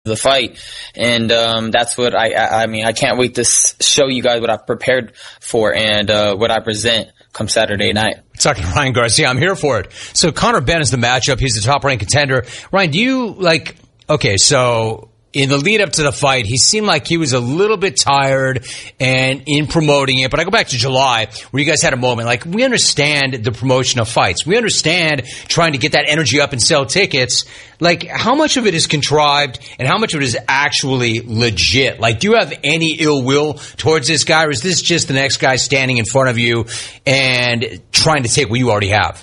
the fight. And that's what I mean, I can't wait to show you guys what I've prepared for and what I present come Saturday night. Talking to Ryan Garcia, I'm here for it. So Conor Benn is the matchup. He's the top-ranked contender. Ryan, do you so in the lead up to the fight, he seemed like he was a little bit tired and in promoting it. But I go back to July where you guys had a moment. Like, we understand the promotion of fights. We understand trying to get that energy up and sell tickets. Like, how much of it is contrived and how much of it is actually legit? Like, do you have any ill will towards this guy, or is this just the next guy standing in front of you and trying to take what you already have?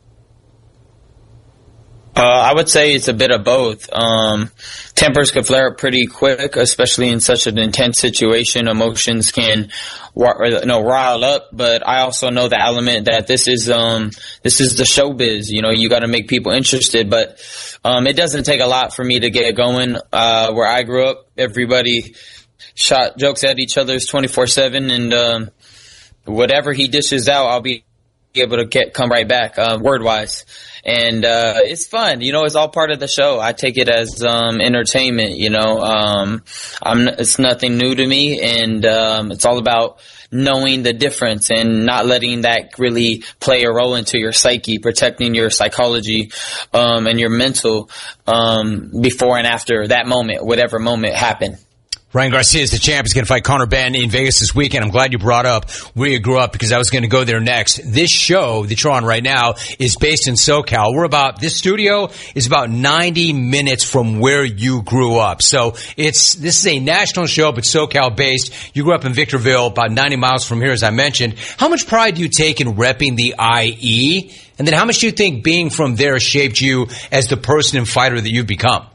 I would say it's a bit of both. Tempers can flare up pretty quick, especially in such an intense situation. Emotions can, rile up, but I also know the element that this is the showbiz. You know, you got to make people interested, but it doesn't take a lot for me to get going. Where I grew up, everybody shot jokes at each other's 24/7, and whatever he dishes out, I'll be able to come right back, word-wise. And it's fun, you know. It's all part of the show. I take it as entertainment, you know. It's nothing new to me, and it's all about knowing the difference and not letting that really play a role into your psyche, protecting your psychology and your mental before and after that moment, whatever moment happened. Ryan Garcia is the champ. He's going to fight Conor Benn in Vegas this weekend. I'm glad you brought up where you grew up because I was going to go there next. This show that you're on right now is based in SoCal. This studio is about 90 minutes from where you grew up. So this is a national show, but SoCal based. You grew up in Victorville, about 90 miles from here, as I mentioned. How much pride do you take in repping the IE? And then how much do you think being from there shaped you as the person and fighter that you've become?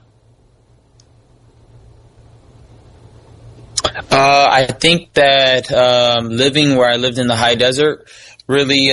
I think that living where I lived in the high desert really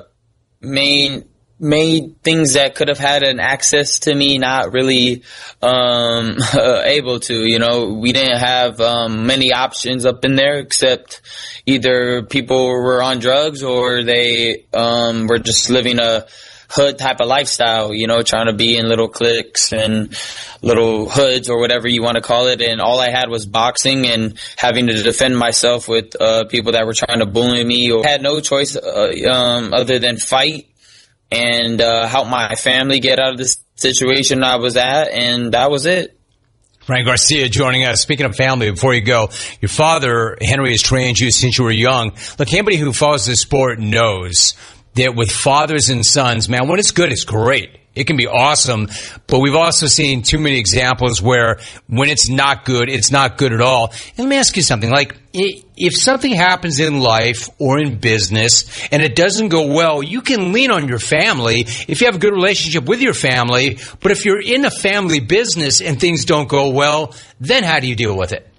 made things that could have had an access to me not really able to. You know, we didn't have many options up in there except either people were on drugs or they were just living a hood type of lifestyle, you know, trying to be in little cliques and little hoods or whatever you want to call it. And all I had was boxing and having to defend myself with people that were trying to bully me. Or had no choice other than fight and help my family get out of the situation I was at, and that was it. Ryan Garcia joining us. Speaking of family, before you go, your father, Henry, has trained you since you were young. Look, anybody who follows this sport knows that with fathers and sons, man, when it's good, it's great. It can be awesome, but we've also seen too many examples where when it's not good at all. And let me ask you something. Like, if something happens in life or in business and it doesn't go well, you can lean on your family if you have a good relationship with your family. But if you're in a family business and things don't go well, then how do you deal with it?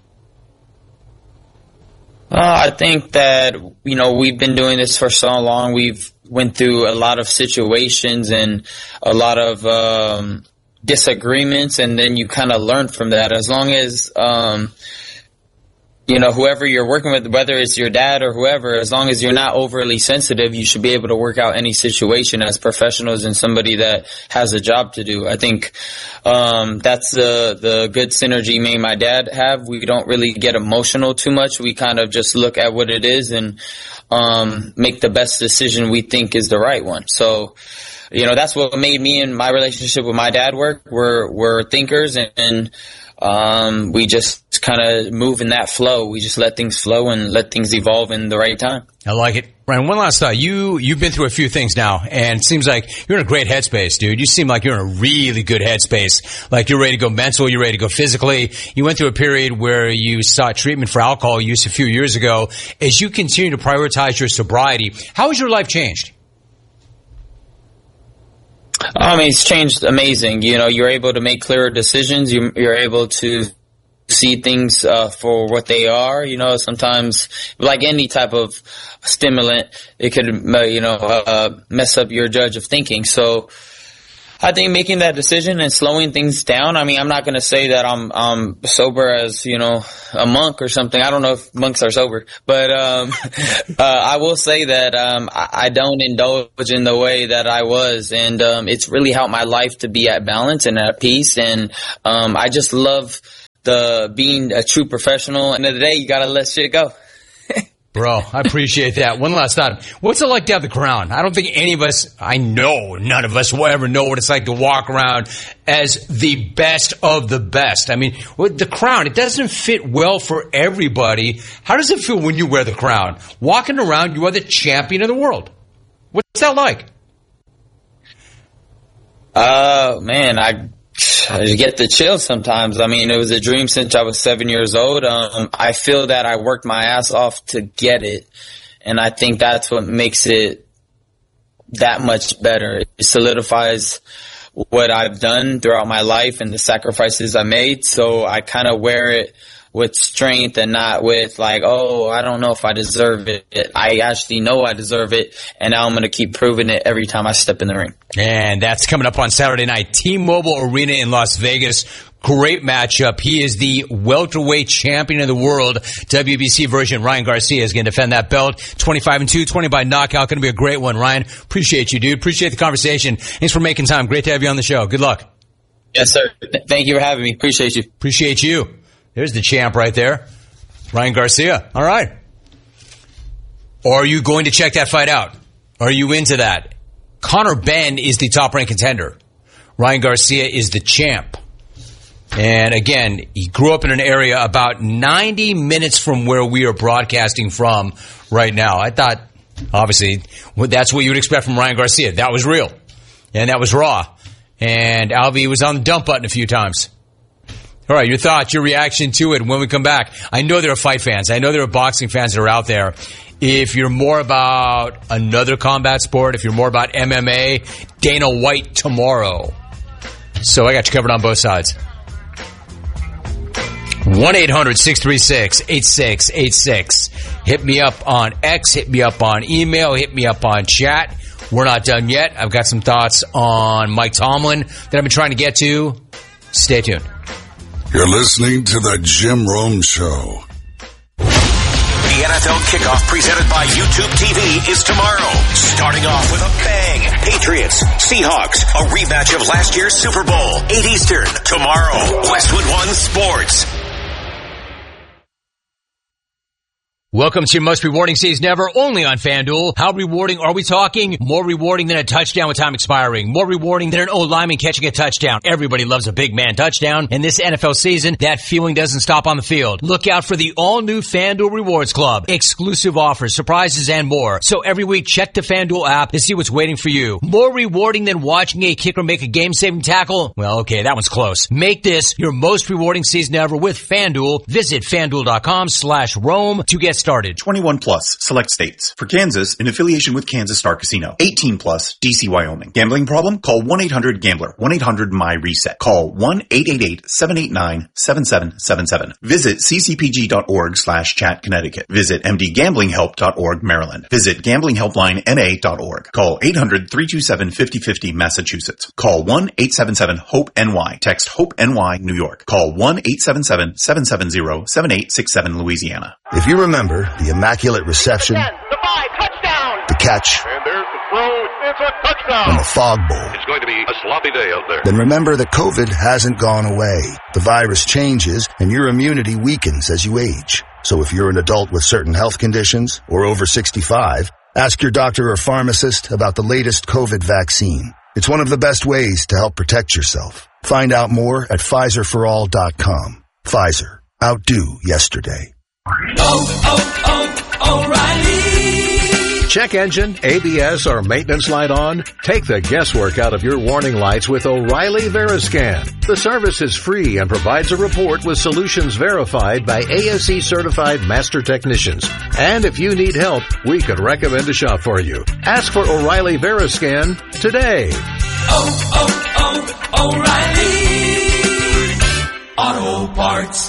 I think that, you know, we've been doing this for so long. We've went through a lot of situations and a lot of disagreements, and then you kind of learn from that. As long as, you know, whoever you're working with, whether it's your dad or whoever, as long as you're not overly sensitive, you should be able to work out any situation as professionals and somebody that has a job to do. I think that's the good synergy me and my dad have. We don't really get emotional too much. We kind of just look at what it is and make the best decision we think is the right one. So, you know, that's what made me and my relationship with my dad work. We're thinkers, and we just kind of move in that flow. We just let things flow and let things evolve in the right time. I like it. Ryan, one last thought. You've been through a few things now, and it seems like you're in a great headspace, dude. You seem like you're in a really good headspace. Like, you're ready to go mental, you're ready to go physically. You went through a period where you sought treatment for alcohol use a few years ago. As you continue to prioritize your sobriety, how has your life changed? I mean, it's changed amazing. You know, you're able to make clearer decisions. You're able to see things for what they are. You know, sometimes, like any type of stimulant, it could, mess up your judge of thinking. So I think making that decision and slowing things down. I mean, I'm not going to say that I'm sober as, you know, a monk or something. I don't know if monks are sober, but I will say that I don't indulge in the way that I was, and it's really helped my life to be at balance and at peace. And I just love being a true professional. End of the day, you got to let shit go. Bro, I appreciate that. One last thought. What's it like to have the crown? I don't think any of us, I know none of us will ever know what it's like to walk around as the best of the best. I mean, with the crown, it doesn't fit well for everybody. How does it feel when you wear the crown? Walking around, you are the champion of the world. What's that like? Man, I get the chills sometimes. I mean, it was a dream since I was 7 years old. I feel that I worked my ass off to get it, and I think that's what makes it that much better. It solidifies what I've done throughout my life and the sacrifices I made, so I kind of wear it with strength and not with like, oh, I don't know if I deserve it. I actually know I deserve it, and now I'm going to keep proving it every time I step in the ring. And that's coming up on Saturday night, T-Mobile Arena in Las Vegas. Great matchup. He is the welterweight champion of the world. WBC version, Ryan Garcia, is going to defend that belt. 25-2, 20 by knockout. Going to be a great one, Ryan. Appreciate you, dude. Appreciate the conversation. Thanks for making time. Great to have you on the show. Good luck. Yes, sir. Thank you for having me. Appreciate you. Appreciate you. There's the champ right there, Ryan Garcia. All right. Or are you going to check that fight out? Are you into that? Conor Benn is the top-ranked contender. Ryan Garcia is the champ. And again, he grew up in an area about 90 minutes from where we are broadcasting from right now. I thought, obviously, that's what you would expect from Ryan Garcia. That was real. And that was raw. And Alvy was on the dump button a few times. All right, your thoughts, your reaction to it when we come back. I know there are fight fans. I know there are boxing fans that are out there. If you're more about another combat sport, if you're more about MMA, Dana White tomorrow. So I got you covered on both sides. 1-800-636-8686. Hit me up on X, hit me up on email, hit me up on chat. We're not done yet. I've got some thoughts on Mike Tomlin that I've been trying to get to. Stay tuned. You're listening to the Jim Rome Show. The NFL kickoff presented by YouTube TV is tomorrow. Starting off with a bang. Patriots, Seahawks, a rematch of last year's Super Bowl. 8 Eastern, tomorrow. Westwood One Sports. Welcome to your most rewarding season ever, only on FanDuel. How rewarding are we talking? More rewarding than a touchdown with time expiring. More rewarding than an O-lineman catching a touchdown. Everybody loves a big man touchdown. And this NFL season, that feeling doesn't stop on the field. Look out for the all-new FanDuel Rewards Club. Exclusive offers, surprises, and more. So every week, check the FanDuel app to see what's waiting for you. More rewarding than watching a kicker make a game-saving tackle? Well, okay, that one's close. Make this your most rewarding season ever with FanDuel. Visit FanDuel.com/Rome to get started. 21 plus, select states. For Kansas, in affiliation with Kansas Star Casino. 18 plus, DC, Wyoming. Gambling problem? Call 1-800-GAMBLER. 1-800-MY-RESET. Call 1-888-789-7777. Visit ccpg.org/chat Connecticut. Visit mdgamblinghelp.org Maryland. Visit gamblinghelplinema.org. Call 800-327-5050 Massachusetts. Call 1-877-HOPE-NY. Text HOPE-NY New York. Call 1-877-770-7867 Louisiana. If you remember the Immaculate Reception, the 5, touchdown, the catch, and there's the throw, it's a touchdown, and the Fog Bowl, it's going to be a sloppy day out there. Then remember that COVID hasn't gone away. The virus changes and your immunity weakens as you age. So if you're an adult with certain health conditions or over 65, ask your doctor or pharmacist about the latest COVID vaccine. It's one of the best ways to help protect yourself. Find out more at PfizerForAll.com. Pfizer. Outdo yesterday. O'Reilly. Check engine, ABS, or maintenance light on? Take the guesswork out of your warning lights with O'Reilly Veriscan. The service is free and provides a report with solutions verified by ASE certified master technicians. And if you need help, we could recommend a shop for you. Ask for O'Reilly Veriscan today. O'Reilly Auto Parts.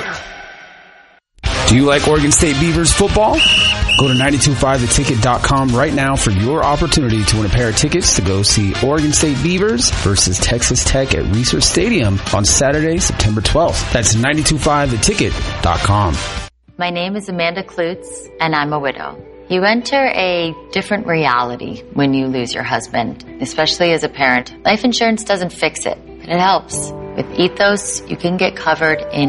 Do you like Oregon State Beavers football? Go to 925theticket.com right now for your opportunity to win a pair of tickets to go see Oregon State Beavers versus Texas Tech at Research Stadium on Saturday, September 12th. That's 925theticket.com. My name is Amanda Klutz, and I'm a widow. You enter a different reality when you lose your husband, especially as a parent. Life insurance doesn't fix it, but it helps. With Ethos, you can get covered in